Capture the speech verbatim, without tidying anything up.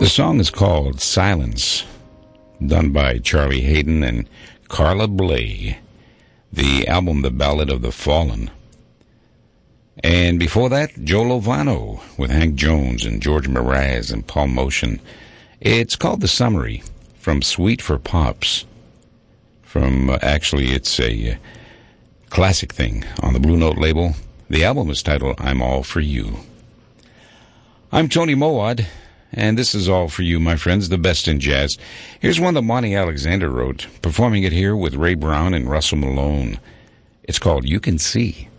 The song is called Silence, done by Charlie Hayden and Carla Bley. The album, The Ballad of the Fallen. And before that, Joe Lovano with Hank Jones and George Mraz and Paul Motion. It's called The Summary, from Sweet for Pops. From, uh, actually, it's a uh, classic thing on the Blue Note label. The album is titled I'm All For You. I'm Tony Mowat, and this is All For You, my friends, the best in jazz. Here's one that Monty Alexander wrote, performing it here with Ray Brown and Russell Malone. It's called You Can See.